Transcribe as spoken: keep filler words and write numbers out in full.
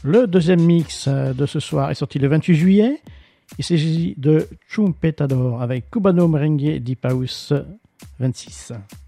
Le deuxième mix de ce soir est sorti le vingt-huit juillet. Il s'agit de Chumpetador avec Cubano Merengue Deep House vingt-six.